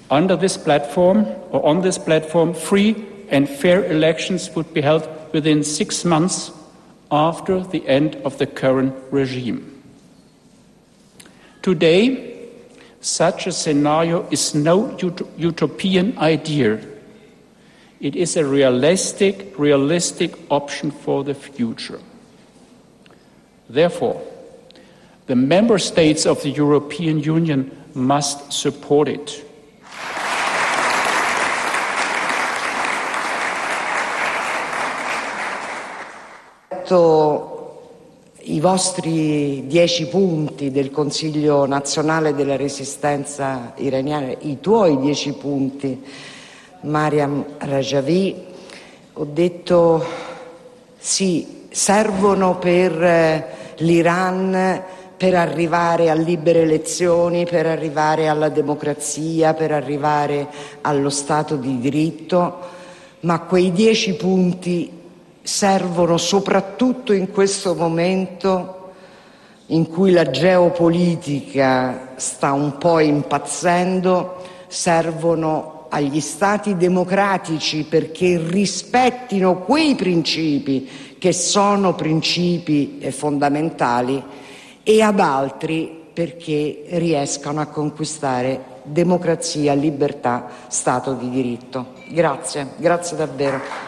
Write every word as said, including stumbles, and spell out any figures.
Under this platform, or on this platform, free and fair elections would be held within six months after the end of the current regime. Today, such a scenario is no ut- utopian idea. It is a realistic, realistic option for the future. Therefore, the member states of the European Union must support it. I vostri dieci punti del Consiglio nazionale della resistenza iraniana, i tuoi dieci punti, Mariam Rajavi, ho detto sì, servono per l'Iran per arrivare a libere elezioni, per arrivare alla democrazia, per arrivare allo Stato di diritto, ma quei dieci punti servono soprattutto in questo momento in cui la geopolitica sta un po' impazzendo, servono agli Stati democratici perché rispettino quei principi che sono principi fondamentali e ad altri perché riescano a conquistare democrazia, libertà, Stato di diritto. Grazie, grazie davvero.